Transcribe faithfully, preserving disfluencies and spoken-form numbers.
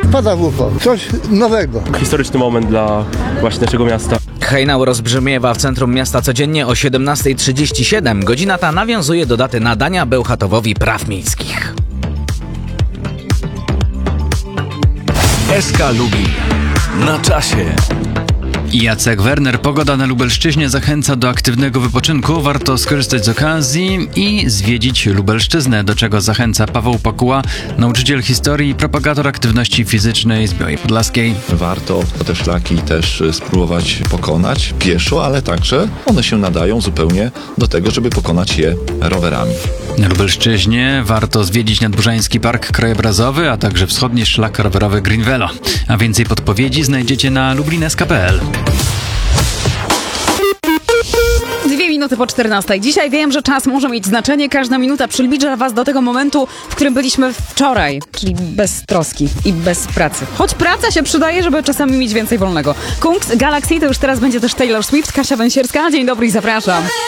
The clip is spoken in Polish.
wpada w ucho. Coś nowego. Historyczny moment dla właśnie naszego miasta. Hejnał rozbrzmiewa w centrum miasta codziennie o siedemnasta trzydzieści siedem. Godzina ta nawiązuje do daty nadania Bełchatowowi praw miejskich. S K Lublin. Na czasie. Jacek Werner. Pogoda na Lubelszczyźnie zachęca do aktywnego wypoczynku. Warto skorzystać z okazji i zwiedzić Lubelszczyznę, do czego zachęca Paweł Pakuła, nauczyciel historii i propagator aktywności fizycznej z Białej Podlaskiej. Warto te szlaki też spróbować pokonać pieszo, ale także one się nadają zupełnie do tego, żeby pokonać je rowerami. Na Lubelszczyźnie warto zwiedzić Nadburzański Park Krajobrazowy, a także wschodni szlak rowerowy Green Velo. A więcej podpowiedzi znajdziecie na lublines kropka p l. Dwie minuty po czternastej. Dzisiaj wiem, że czas może mieć znaczenie. Każda minuta przybliża was do tego momentu, w którym byliśmy wczoraj, czyli bez troski i bez pracy. Choć praca się przydaje, żeby czasami mieć więcej wolnego. Kungs, Galaxy, to już teraz będzie też Taylor Swift, Kasia Węsierska. Dzień dobry i zapraszam.